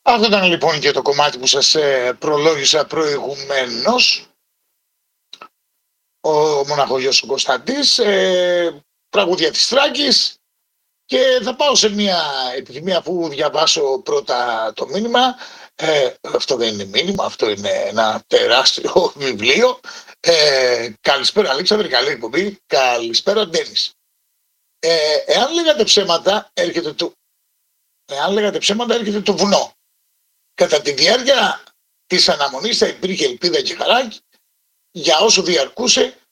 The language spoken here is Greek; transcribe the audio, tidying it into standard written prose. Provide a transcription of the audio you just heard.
Αυτό ήταν λοιπόν και το κομμάτι που σας προλόγησα προηγουμένως. Ο μοναχογιός ο Κωνσταντής, τραγούδια της Θράκης, και θα πάω σε μια επιθυμία που διαβάσω πρώτα το μήνυμα. Αυτό δεν είναι μήνυμα, αυτό είναι ένα τεράστιο βιβλίο. Καλησπέρα Αλέξανδρε, καλή εκπομπή. Καλησπέρα Ντένις. Εάν λέγατε ψέματα έρχεται το βουνό. Κατά τη διάρκεια της αναμονής θα υπήρχε ελπίδα και χαρά για όσο διαρκούσε